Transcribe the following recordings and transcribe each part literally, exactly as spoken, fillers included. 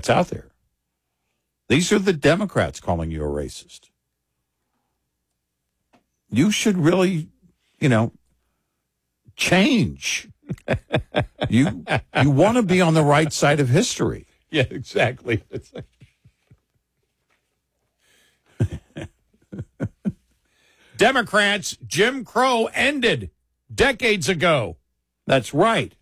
Democrats out there. These are the Democrats calling you a racist. You should really, you know, change. you you want to be on the right side of history. Yeah, exactly. Democrats, Jim Crow ended decades ago. That's right.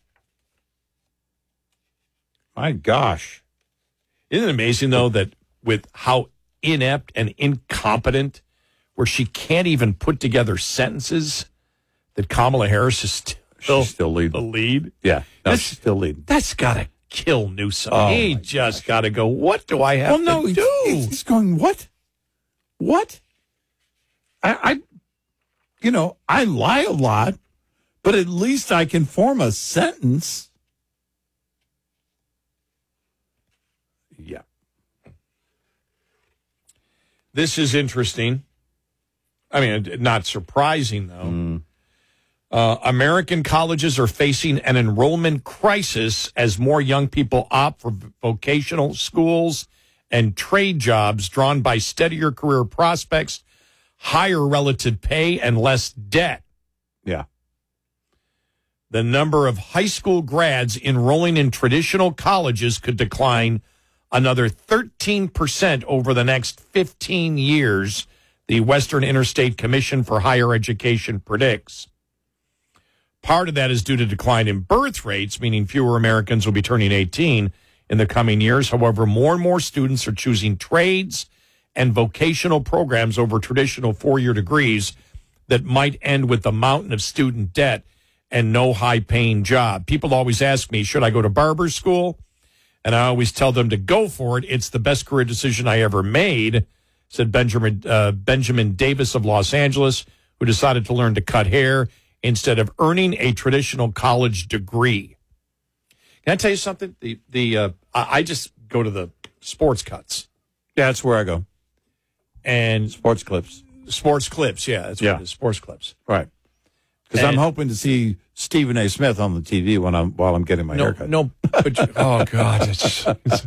My gosh. Isn't it amazing, though, that with how inept and incompetent, where she can't even put together sentences, that Kamala Harris is still, she's still leading. the lead? Yeah, no, That's, she's still leading. That's got to kill Newsom. Oh, he just got to go, what do I have well, no, to do? He's, he's going, what? What? I, I, you know, I lie a lot, but at least I can form a sentence. Yeah. This is interesting. I mean, not surprising, though. Mm. Uh, American colleges are facing an enrollment crisis as more young people opt for vocational schools and trade jobs drawn by steadier career prospects, higher relative pay, and less debt. Yeah. The number of high school grads enrolling in traditional colleges could decline another thirteen percent over the next fifteen years, the Western Interstate Commission for Higher Education predicts. Part of that is due to decline in birth rates, meaning fewer Americans will be turning eighteen in the coming years. However, more and more students are choosing trades and vocational programs over traditional four-year degrees that might end with a mountain of student debt and no high-paying job. People always ask me, should I go to barber school? And I always tell them to go for it. It's the best career decision I ever made, said Benjamin uh, Benjamin Davis of Los Angeles, who decided to learn to cut hair instead of earning a traditional college degree. Can I tell you something? The the uh, I I just go to the sports cuts. Yeah, that's where I go. And Sports clips. sports clips, yeah, that's what Yeah. it is, sports clips. Right. Because I'm hoping to see Stephen A. Smith on the T V when I'm while I'm getting my No, haircut. no, but you, oh God, it's, it's,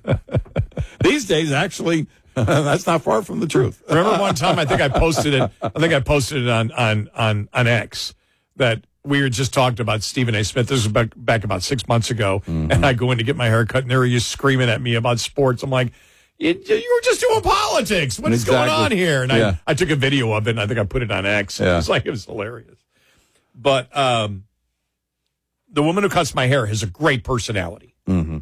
These days, actually, that's not far from the truth. remember one time I think I posted it. I think I posted it on on on on X that we were just talking about Stephen A. Smith. This was back, back about six months ago, Mm-hmm. and I go in to get my hair cut, and there he is screaming at me about sports. I'm like, you, you were just doing politics. What is Exactly. going on here? And Yeah. I, I took a video of it, and I think I put it on X. Yeah. It was like, it was hilarious. But um, the woman who cuts my hair has a great personality. Mm-hmm.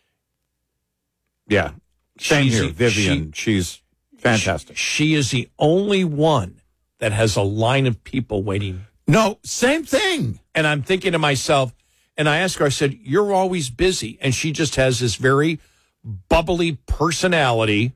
Yeah. Same She's- here. Vivian, she's fantastic. She, she is the only one that has a line of people waiting. No, same thing. And I'm thinking to myself, and I asked her, I said, you're always busy. And she just has this very bubbly personality.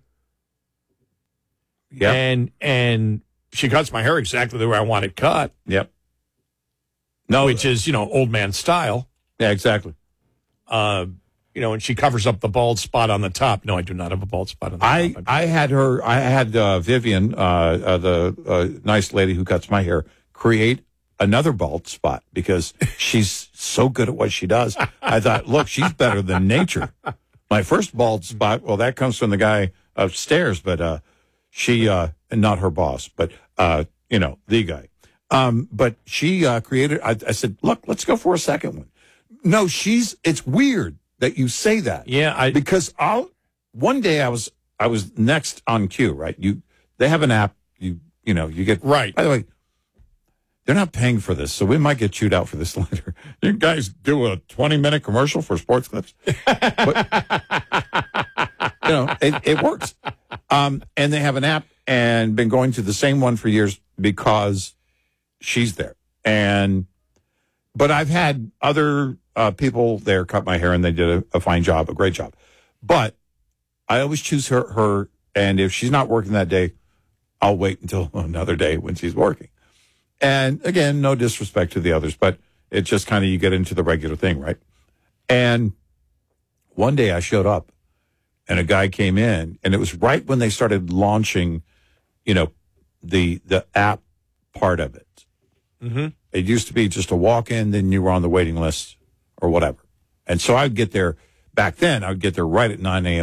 Yep. And and she cuts my hair exactly the way I want it cut, Yep. No, which is, you know, old man style. yeah, exactly. Uh, you know, and she covers up the bald spot on the top. No, I do not have a bald spot on the I, top. I had her, I had uh, Vivian, uh, uh, the uh, nice lady who cuts my hair, create another bald spot because she's so good at what she does. I thought, look, she's better than nature. My first bald spot, well, that comes from the guy upstairs, but uh, she, uh, not her boss, but, uh, you know, the guy. Um, but she uh, created, I, I said, look, let's go for a second one. No, she's, it's weird that you say that. Yeah, I Because I'll, one day I was, I was next on cue, right? You, they have an app, you, you know, you get, right. by the way, they're not paying for this, so we might get chewed out for this later. You guys do a twenty-minute commercial for sports clips? But, you know, it, it works. Um, and they have an app and been going to the same one for years because she's there. And, but I've had other uh, people there cut my hair, and they did a, a fine job, a great job. But I always choose her, her, and if she's not working that day, I'll wait until another day when she's working. And again, no disrespect to the others, but it's just kind of, you get into the regular thing, right? And one day I showed up and a guy came in, and it was right when they started launching, you know, the, the app part of it. Mm-hmm. It used to be just a walk in, then you were on the waiting list or whatever. And so I'd get there back then, I would get there right at nine a.m.